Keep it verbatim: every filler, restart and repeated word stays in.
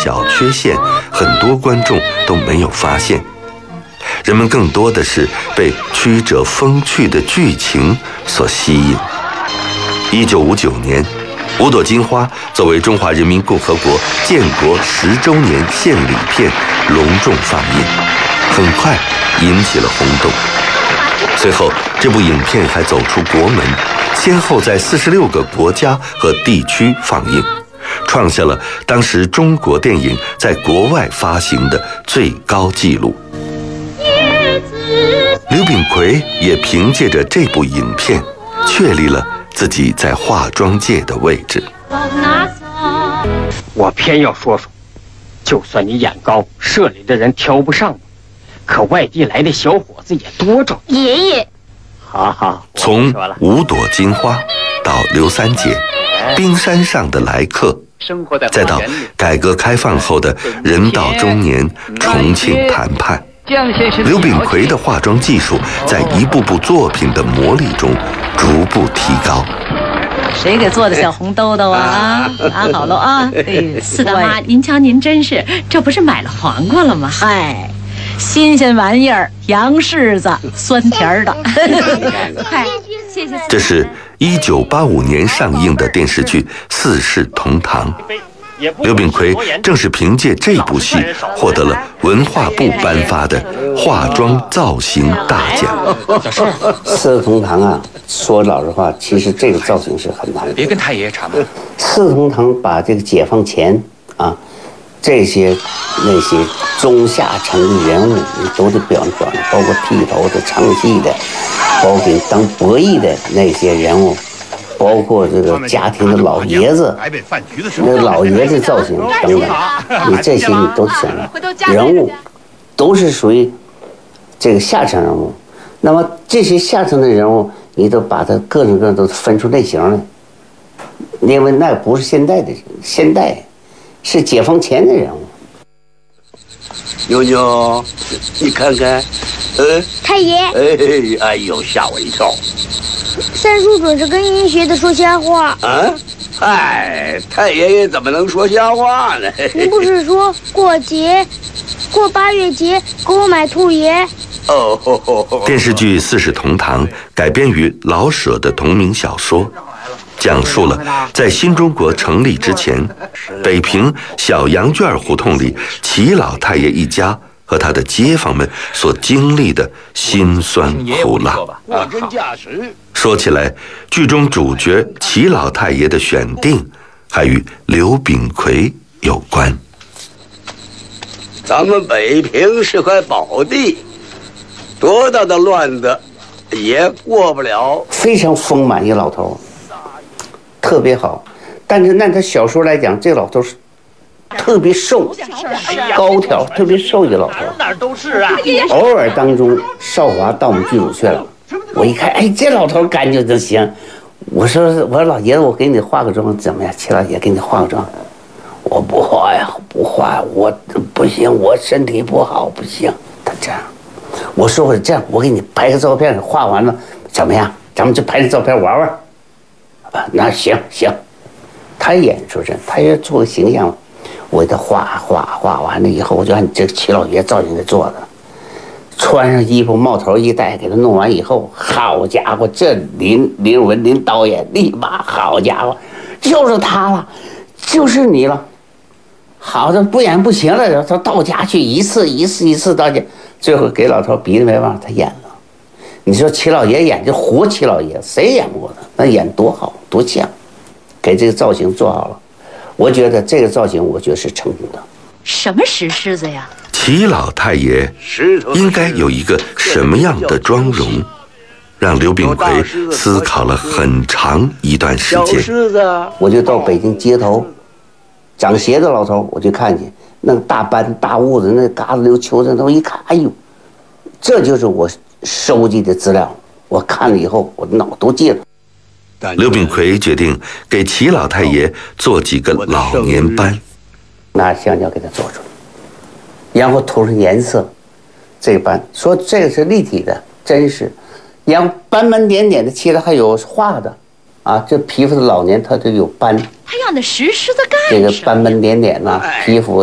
小缺陷，很多观众都没有发现。人们更多的是被曲折风趣的剧情所吸引。一九五九年，《五朵金花》作为中华人民共和国建国十周年献礼片隆重放映，很快引起了轰动。随后，这部影片还走出国门，先后在四十六个国家和地区放映，创下了当时中国电影在国外发行的最高纪录。刘秉奎也凭借着这部影片，确立了自己在化妆界的位置。 我偏要说说，就算你眼高，社里的人挑不上我，可外地来的小伙子也多着。 爷爷， 好好， 从五朵金花到刘三姐、冰山上的来客，再到改革开放后的人到中年重庆谈判，刘秉奎的化妆技术在一部部作品的磨砺中逐步提高。 谁给做的小红豆豆啊？拿好了啊！哎， 是的妈，您瞧您真是，这不是买了黄瓜了吗？ 嗨，新鲜玩意儿，洋柿子，酸甜的。 快，谢谢。 这是一九八五年上映的电视剧《四世同堂》。刘秉奎正是凭借这部戏获得了文化部颁发的化妆造型大奖。 四世同堂啊，说老实话，其实这个造型是很难的。 别跟太爷爷缠嘛。 四世同堂把这个解放前啊，这些那些中下层的人物，你都得表演表演，包括剃头的、唱戏的，包括当博弈的那些人物。包括这个家庭的老爷子，那老爷子造型等等，你这些你都想到，人物都是属于这个下层人物。那么这些下层的人物，你都把它各种各样都分出类型来，因为那不是现代的人，现代是解放前的人物。 妞妞，你看看，呃， 太爷， 哎，哎呦，吓我一跳。 三叔准是跟您学的说瞎话。 啊，嗨，太爷爷怎么能说瞎话呢？ 您不是说过节，过八月节给我买兔爷？ 哦， 电视剧《四世同堂》改编于老舍的同名小说，讲述了在新中国成立之前，北平小羊圈胡同里齐老太爷一家和他的街坊们所经历的辛酸苦辣。说起来，剧中主角齐老太爷的选定还与刘秉奎有关。 咱们北平是块宝地，多大的乱子也过不了。 非常丰满一个老头，特别好。但是按他小说来讲，这个老头是特别瘦，高挑，特别瘦一个老头。 哪儿都是啊。 偶尔当中，少华到我们剧组去了，我一看，哎，这老头感觉真行。我说，我说老爷子，我给你化个妆怎么样？齐老爷给你化个妆，我不化呀，不化，我不行，我身体不好，不行。他这样，我说我这样，我给你拍个照片，画完了怎么样？咱们就拍个照片玩玩。啊，那行行。他演出这，他也做个形象。我给他画画画完了以后，我就按这个齐老爷造型给做的，穿上衣服，帽头一戴，给他弄完以后，好家伙，这林林文林导演立马，好家伙，就是他了，就是你了。好的，不演不行了，他到家去一次一次一次到家，最后给老头逼得没办法，他演了。你说齐老爷演这活齐老爷，谁演过的？那演多好多像，给这个造型做好了。我觉得这个造型，我觉得是成功的。 什么石狮子呀？ 齐老太爷应该有一个什么样的妆容，让刘秉奎思考了很长一段时间。 我就到北京街头，长鞋的老头，我就看见那个大斑大痦子，那嘎子溜球子，我一看，哎呦，这就是我收集的资料。我看了以后，我脑都记了。 刘秉奎决定给齐老太爷做几个老年斑， 拿橡胶给他做出来，然后涂上颜色。这个斑说这个是立体的，真是，然后斑斑点点的，其实还有画的，啊，这皮肤的老年它就有斑。 他养的石狮子干这个斑斑点点呐、啊，皮肤。